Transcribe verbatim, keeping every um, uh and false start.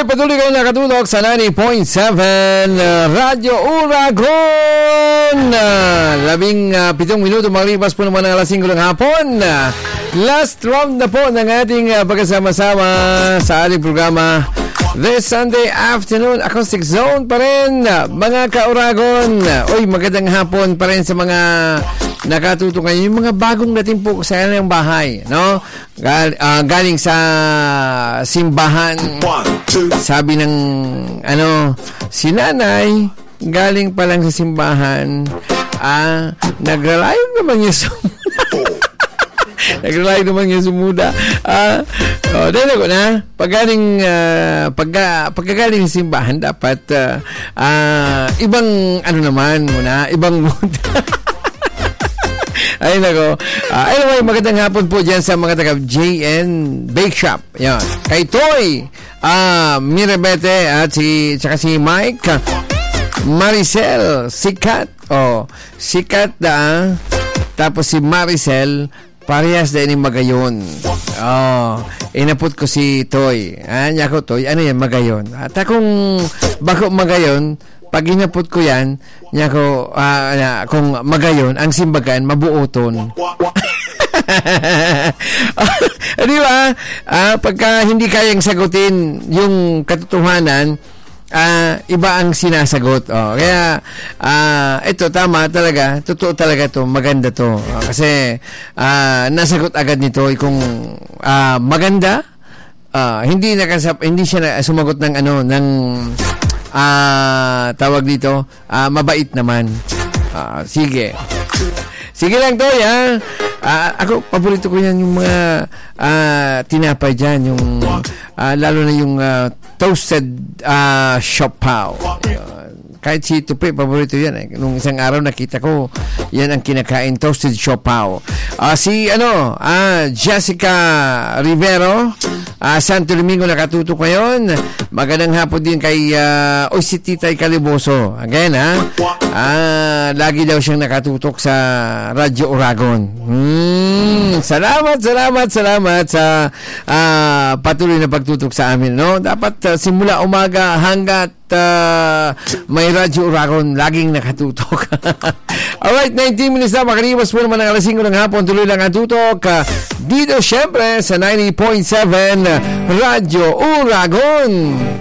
Alright, patuloy kayo nakatulog sa ninety point seven uh, Radyo Uragon. Uh, labing uh, pitong minuto makalipas po naman ang alas singko ng hapon. Uh, last round na po ng ating uh, pagkasama-sama sa ating programa this Sunday afternoon. Acoustic Zone pa rin, uh, mga ka-Uragon. Uh, uy, magandang hapon pa rin sa mga nakatuto ngayon, yung mga bagong dating po sa kanilang bahay, no? Gal, uh, galing sa simbahan. Sabi ng ano, si nanay, galing pa lang sa simbahan, ah, nagralayo naman yung sumuda. nagralayo naman yung sumuda. Ah, oh, dahil ako na, pag galing, uh, pag, pagkagaling sa simbahan, dapat, uh, uh, ibang, ano naman muna, ibang mood. Ay nako. Uh, anyway, magandang hapon po dyan sa mga taga J N Bake Shop. Yan. Kay Toy, uh, Mirabete at si, tsaka si Mike, Maricel, Sikat. Oh, Sikat da. Tapos si Maricel, parehas na ini Magayon. Oh, inapot ko si Toy. Ah, niya ko Toy, ano yan, Magayon. At akong bako Magayon, pag inapot ko yan, niya ko, uh, uh, kung Magayon, ang simbagan, mabuoton. Di ba? Uh, pagka hindi kayang sagutin yung katotohanan, uh, iba ang sinasagot. Oh, kaya, uh, ito, tama talaga. Totoo talaga to. Maganda to. Uh, kasi, uh, nasagot agad nito kung uh, maganda, uh, hindi, nakasap, hindi siya na, sumagot ng ano, ng Ah, uh, tawag dito, uh, mabait naman. Uh, sige. Sige lang to, ya. Uh, ako, paborito ko yan yung mga uh, tinapay dyan, yung, uh, lalo na yung uh, toasted uh, siopaw. Uh, kahit si Tupi, paborito yan. Eh. Nung isang araw nakita ko, yan ang kinakain, toasted siopaw. Uh, si, ano, uh, Jessica Rivero, uh, Santo Domingo, nakatutok ngayon. Magandang hapon din kay uh, o si Titay Caliboso. Again, ha? Ah, lagi daw siyang nakatutok sa Radyo Uragon. Hmm, salamat, salamat, salamat sa uh, patuloy na pagtutok sa amin, no? Dapat uh, simula umaga hanggat uh, may Radyo Uragon, laging nakatutok. Alright, nineteen minutes na, makalipas po naman ang alas singko ng hapon. Tuloy lang ang tutok. Uh, dito, syempre, sa ninety point seven Radyo Uragon.